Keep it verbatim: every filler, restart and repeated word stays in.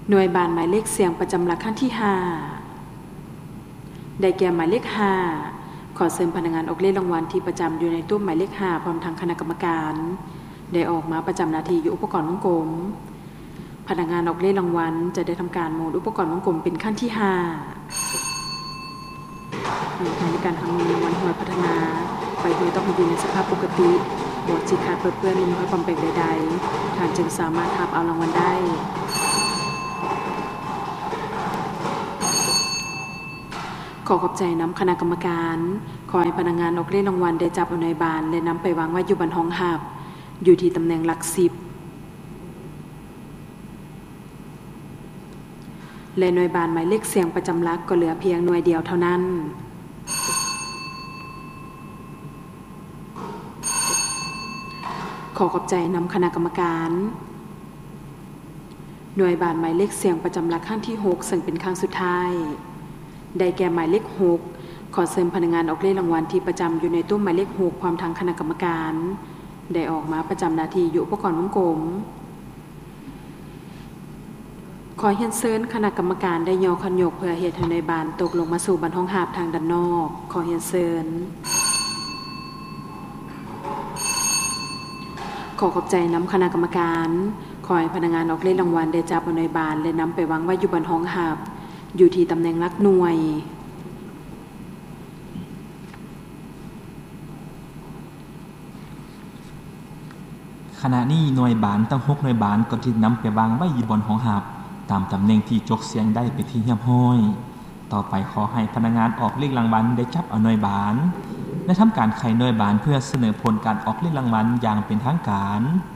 หน่วยบานหมายเลขเสียงประจำหลักขั้นที่ห้าได้แก่หมายเลขห้าขอเชิญพนักงานออกเลขรางวัลที่ประจำอยู่ในตู้หมายเลขห้าพร้อมทางคณะกรรมการได้ออกมาประจำหน้าที่อยู่อุปกรณ์วงกลมพนักงานออกเลขรางวัลจะได้ทำการโหมดอุปกรณ์วงกลมเป็นขั้นที่ห้าในการทำเงินรางวัลหวยพัฒนาไปโดยต้องอยู่ในสภาพปกติบทสิขาดเปื้อนหรือมีความแปลกใดๆท่านจึงสามารถทับเอารางวัลได้ขอขอบใจน้ำคณะกรรมการขอให้พนักงานออกเลขรางวัลได้จับเอาหน่วยบานและนำไปวางไว้อยู่บนห้องหับอยู่ที่ตำแหน่งหลักสิบและหน่วยบานหมายเลขเสียงประจำหลักก็เหลือเพียงหน่วยเดียวเท่านั้นขอขอบใจนำคณะกรรมการหน่วยบานหมายเลขเสียงประจำหลักขั้นที่หกซึ่งเป็นครั้งสุดท้ายได้แก่หมายเลขหกขอเชิญพนักงานออกเลขรางวัลที่ประจำอยู่ในตู้หมายเลขหกพร้อมทางคณะกรรมการได้ออกมาประจำหน้าที่อยู่อุปกรณ์วงกลมขอเรียนเชิญคณะกรรมการได้ย่อคันยกเพื่อเหตุให้หน่วยบานตกลงมาสู่บันห้องหาบทางด้านนอกขอเรียนเชิญขอขอบใจน้ำคณะกรรมการขอให้พนักงานออกเลขรางวัลได้จับเอาหน่วยบานและนำไปวางไว้อยู่บนห้องหับอยู่ที่ตำแหน่งหลักหน่วยขณะนี้หน่วยบานตั้งหกหน่วยบานก็ถูกนำไปวางไว้อยู่บนห้องหับตามตำแหน่งที่จกเสียงได้ไปที่เรียบร้อยต่อไปขอให้พนักงานออกเลขรางวัลได้จับเอาหน่วยบานและทำการไขหน่วยบานเพื่อเสนอผลการออกเลขรางวัลอย่างเป็นทางการ